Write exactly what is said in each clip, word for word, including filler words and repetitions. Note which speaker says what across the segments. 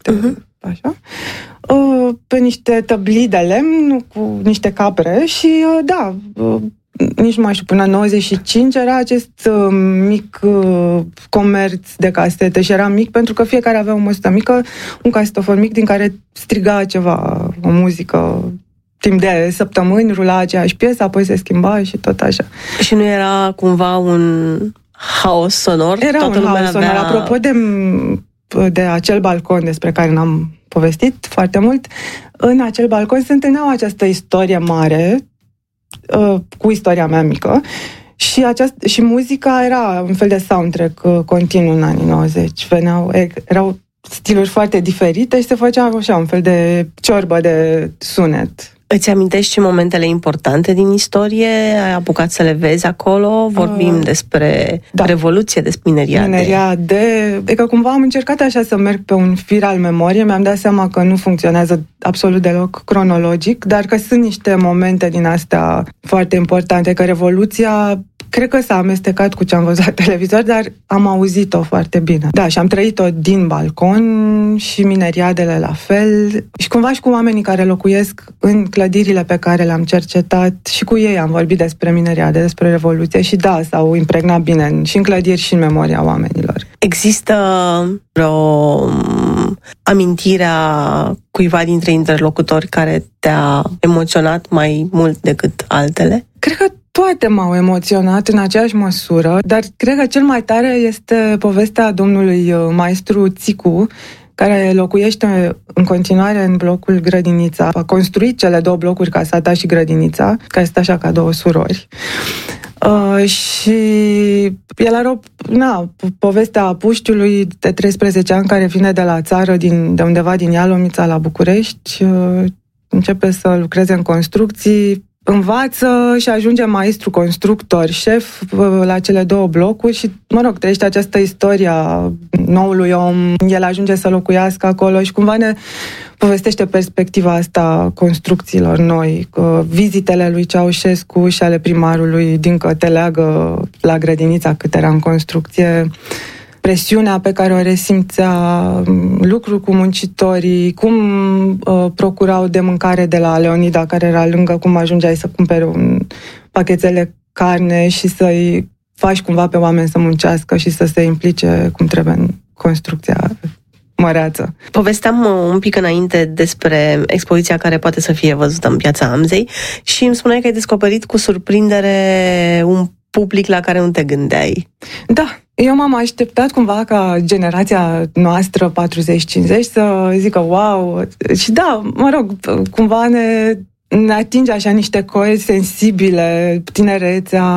Speaker 1: foarte uh-huh. așa, pe niște tăblii de lemn cu niște capre și da, nici nu mai știu, până în nouăzeci și cinci era acest mic comerț de casete și era mic pentru că fiecare avea o măsuță mică, un casetofor mic din care striga ceva, o muzică. Timp de săptămâni rula aceeași piesă, apoi se schimba și tot așa.
Speaker 2: Și nu era cumva un haos sonor?
Speaker 1: Era
Speaker 2: Toată
Speaker 1: un haos
Speaker 2: avea...
Speaker 1: sonor. Apropo de, de acel balcon despre care n-am povestit foarte mult, în acel balcon se întâlneau această istorie mare uh, cu istoria mea mică și, aceast- și muzica era un fel de soundtrack uh, continuu în anii nouăzeci. Veneau, erau stiluri foarte diferite și se făcea așa un fel de ciorbă de sunet.
Speaker 2: Îți amintești și momentele importante din istorie? Ai apucat să le vezi acolo? Vorbim uh, despre da. Revoluție, despre mineriade.
Speaker 1: Mineriade. E că cumva am încercat așa să merg pe un fir al memoriei. Mi-am dat seama că nu funcționează absolut deloc cronologic, dar că sunt niște momente din astea foarte importante, că Revoluția cred că s-a amestecat cu ce am văzut la televizor, dar am auzit-o foarte bine. Da, și am trăit-o din balcon și mineriadele la fel. Și cumva și cu oamenii care locuiesc în clădirile pe care le-am cercetat și cu ei am vorbit despre mineriade, despre Revoluție și da, s-au impregnat bine și în clădiri și în memoria oamenilor.
Speaker 2: Există vreo amintire a cuiva dintre interlocutori care te-a emoționat mai mult decât altele?
Speaker 1: Cred că toate m-au emoționat în aceeași măsură, dar cred că cel mai tare este povestea domnului maestru Țicu, care locuiește în continuare în blocul Grădinița. A construit cele două blocuri, Casata și Grădinița, care sunt așa ca două surori. Uh, și el are o na, povestea Puștiului de treisprezece ani care vine de la țară, din, de undeva din Ialomița la București, uh, începe să lucreze în construcții, învață și ajunge maestru constructor, șef la cele două blocuri și, mă rog, trăiește această istorie a noului om. El ajunge să locuiască acolo și cumva ne povestește perspectiva asta a construcțiilor noi, vizitele lui Ceaușescu și ale primarului Dincă Teleagă la Grădinița cât era în construcție, presiunea pe care o resimțea, lucru cu muncitorii, cum uh, procurau de mâncare de la Leonida, care era lângă, cum ajungeai să cumperi un pachetel de carne și să-i faci cumva pe oameni să muncească și să se implice cum trebuie în construcția măreață.
Speaker 2: Povesteam un pic înainte despre expoziția care poate să fie văzută în Piața Amzei și îmi spuneai că ai descoperit cu surprindere un public la care nu te gândeai.
Speaker 1: Da, eu m-am așteptat cumva ca generația noastră patruzeci cincizeci să zică wow, și da, mă rog, cumva ne, ne atinge așa niște cori sensibile, tinerețea,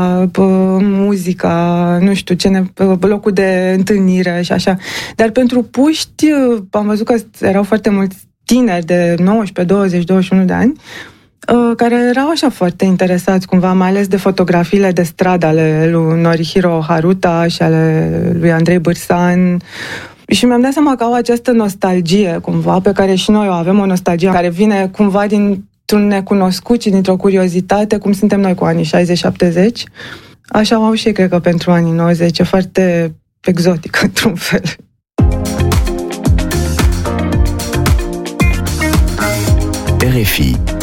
Speaker 1: muzica, nu știu ce, ne, locul de întâlnire și așa. Dar pentru puști am văzut că erau foarte mulți tineri de nouăsprezece, douăzeci, douăzeci și unu de ani care erau așa foarte interesați cumva, mai ales de fotografiile de stradă ale lui Norihiro Haruta și ale lui Andrei Bârsan. Și mi-am dat seama că au această nostalgie cumva, pe care și noi o avem, o nostalgie care vine cumva dintr-un necunoscut și dintr-o curiozitate, cum suntem noi cu anii șaizeci șaptezeci. Așa au și ei, cred că pentru anii nouăzeci, e foarte exotic într-un fel.
Speaker 3: R F I